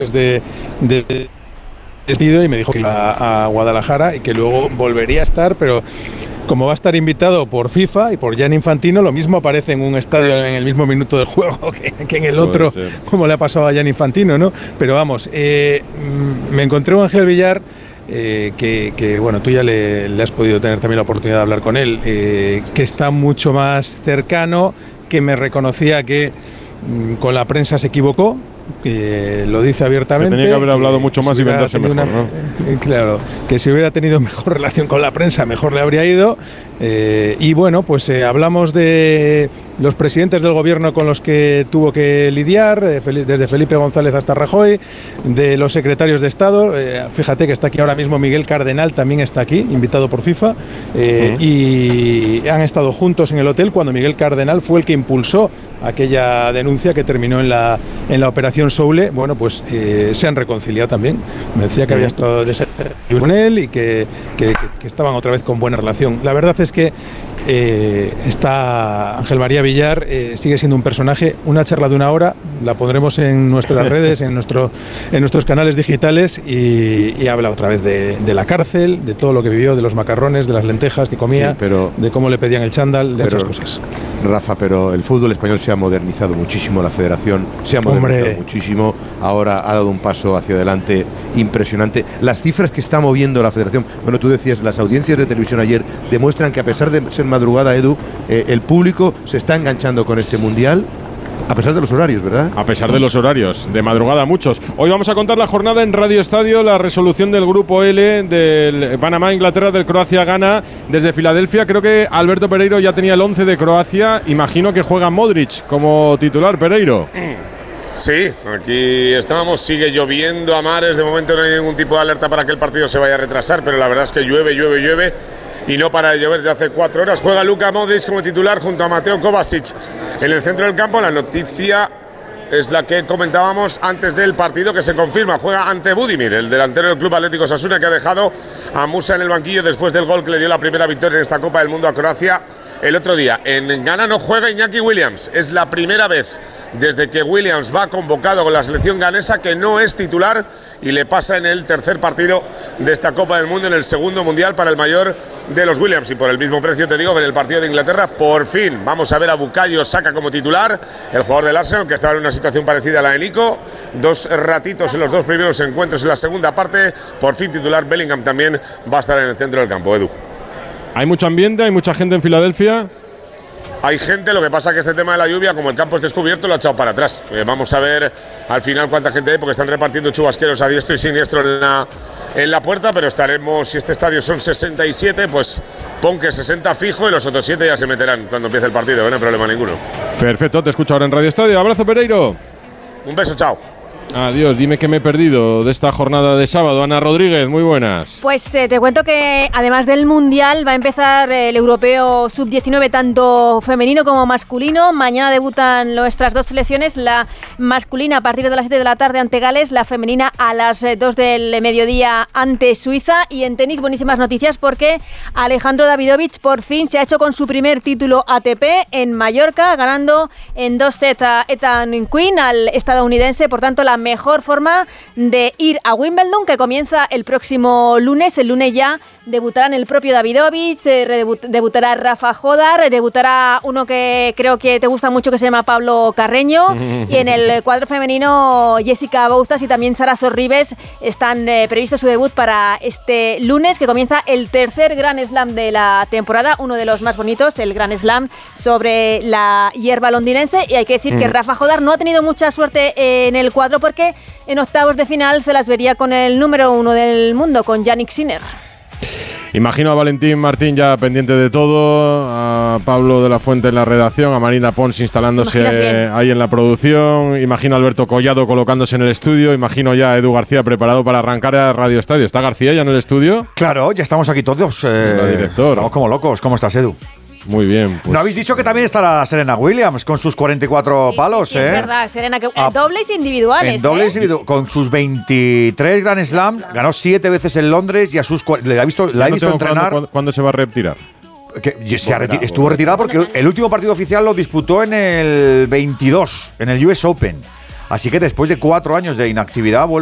de y me dijo que iba a Guadalajara y que luego volvería a estar, pero como va a estar invitado por FIFA y por Gianni Infantino, lo mismo aparece en un estadio en el mismo minuto del juego que en el otro, como le ha pasado a Gianni Infantino, ¿no? Pero vamos, me encontré un Ángel Villar que bueno, tú ya le has podido tener también la oportunidad de hablar con él, que está mucho más cercano, que me reconocía que con la prensa se equivocó, lo dice abiertamente. Que tenía que haber hablado mucho más y venderse mejor, ¿no? Claro, que si hubiera tenido mejor relación con la prensa, mejor le habría ido. Y bueno, pues hablamos de los presidentes del gobierno con los que tuvo que lidiar, desde Felipe González hasta Rajoy, de los secretarios de Estado. Fíjate que está aquí ahora mismo Miguel Cardenal, también está aquí, invitado por FIFA, y han estado juntos en el hotel cuando Miguel Cardenal fue el que impulsó aquella denuncia que terminó en la operación Soule. Bueno, pues se han reconciliado también. Me decía que había estado con él y que estaban otra vez con buena relación. La verdad es que está Ángel María Villar, sigue siendo un personaje. Una charla de 1 hora, la pondremos en nuestras redes, en nuestros canales digitales, y habla otra vez de la cárcel, de todo lo que vivió, de los macarrones, de las lentejas que comía, sí, de cómo le pedían el chándal, de muchas cosas. Rafa, pero el fútbol español se ha modernizado muchísimo, la federación se ha modernizado muchísimo, ahora ha dado un paso hacia adelante impresionante. Las cifras que está moviendo la federación, bueno, tú decías, las audiencias de televisión ayer demuestran que a pesar de ser madrugada, Edu, el público se está enganchando con este mundial. A pesar de los horarios, ¿verdad? A pesar de los horarios, de madrugada muchos. Hoy vamos a contar la jornada en Radio Estadio, la resolución del Grupo L, del Panamá-Inglaterra, del Croacia-Ghana, desde Filadelfia. Creo que Alberto Pereiro ya tenía el 11 de Croacia. Imagino que juega Modric como titular, Pereiro. Sí, aquí estábamos, sigue lloviendo a mares. De momento no hay ningún tipo de alerta para que el partido se vaya a retrasar, pero la verdad es que llueve. Y no para de llover desde hace 4 horas. Juega Luka Modric como titular junto a Mateo Kovacic en el centro del campo. La noticia es la que comentábamos antes del partido, que se confirma. Juega ante Budimir, el delantero del Club Atlético Osasuna, que ha dejado a Musa en el banquillo después del gol que le dio la primera victoria en esta Copa del Mundo a Croacia el otro día. En Ghana no juega Iñaki Williams. Es la primera vez desde que Williams va convocado con la selección ganesa que no es titular, y le pasa en el tercer partido de esta Copa del Mundo, en el segundo mundial para el mayor de los Williams. Y por el mismo precio te digo que en el partido de Inglaterra por fin vamos a ver a Bukayo Saka como titular, el jugador del Arsenal, que estaba en una situación parecida a la de Nico. 2 ratitos en los 2 primeros encuentros en la segunda parte. Por fin titular. Bellingham también va a estar en el centro del campo, Edu. ¿Hay mucho ambiente? ¿Hay mucha gente en Filadelfia? Hay gente, lo que pasa es que este tema de la lluvia, como el campo es descubierto, lo ha echado para atrás. Vamos a ver al final cuánta gente hay, porque están repartiendo chubasqueros a diestro y siniestro en la puerta, pero estaremos, si este estadio son 67, pues pon que 60 fijo y los otros 7 ya se meterán cuando empiece el partido, no hay problema ninguno. Perfecto, te escucho ahora en Radio Estadio. Abrazo, Pereiro. Un beso, chao. Adiós, dime qué me he perdido de esta jornada de sábado. Ana Rodríguez, muy buenas. Pues te cuento que además del Mundial va a empezar el Europeo Sub-19 tanto femenino como masculino. Mañana debutan nuestras 2 selecciones, la masculina a partir de las 7 de la tarde ante Gales, la femenina a las 2 del mediodía ante Suiza. Y en tenis buenísimas noticias, porque Alejandro Davidovich por fin se ha hecho con su primer título ATP en Mallorca, ganando en 2 sets a Ethan Quinn, al estadounidense. Por tanto, la mejor forma de ir a Wimbledon, que comienza el próximo lunes. El lunes ya debutarán el propio Davidovich, debutará Rafa Jodar, debutará uno que creo que te gusta mucho, que se llama Pablo Carreño, y en el cuadro femenino Jessica Bouzas y también Sara Sorribes están previstos su debut para este lunes, que comienza el tercer Grand Slam de la temporada, uno de los más bonitos, el Grand Slam sobre la hierba londinense. Y hay que decir que Rafa Jodar no ha tenido mucha suerte en el cuadro, porque en octavos de final se las vería con el número 1 del mundo, con Jannik Sinner. Imagino a Valentín Martín ya pendiente de todo, a Pablo de la Fuente en la redacción, a Marina Pons instalándose ahí en la producción, imagino a Alberto Collado colocándose en el estudio, imagino ya a Edu García preparado para arrancar a Radio Estadio. ¿Está García ya en el estudio? Claro, ya estamos aquí todos. Director. Estamos como locos. ¿Cómo estás, Edu? Muy bien. Pues. ¿No habéis dicho que también estará Serena Williams con sus 44 palos? Sí, es verdad, Serena, que en dobles individuales. En dobles individuales, con sus 23 Grand Slam, ganó 7 veces en Londres y a sus la he visto entrenar. ¿Cuándo se va a retirar? Estuvo retirado porque el último partido oficial lo disputó en el 22, en el US Open. Así que después de 4 años de inactividad